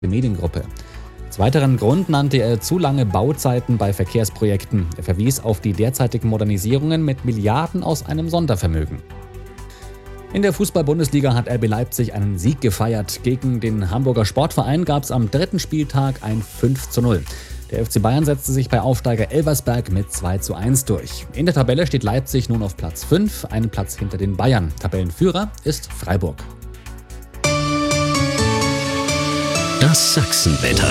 Mediengruppe. Als weiteren Grund nannte er zu lange Bauzeiten bei Verkehrsprojekten. Er verwies auf die derzeitigen Modernisierungen mit Milliarden aus einem Sondervermögen. In der Fußball-Bundesliga hat RB Leipzig einen Sieg gefeiert. Gegen den Hamburger Sportverein gab es am 3. Spieltag ein 5:0. Der FC Bayern setzte sich bei Aufsteiger Elversberg mit 2:1 durch. In der Tabelle steht Leipzig nun auf Platz 5, einen Platz hinter den Bayern. Tabellenführer ist Freiburg. Das Sachsenwetter.